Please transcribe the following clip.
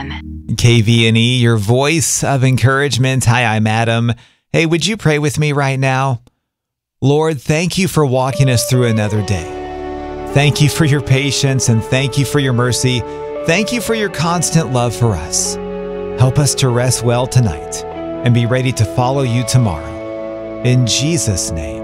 KVNE. KVNE, your voice of encouragement. Hi, I'm Adam. Hey, would you pray with me right now? Lord, thank you for walking us through another day. Thank you for your patience and thank you for your mercy. Thank you for your constant love for us. Help us to rest well tonight and be ready to follow you tomorrow. In Jesus' name.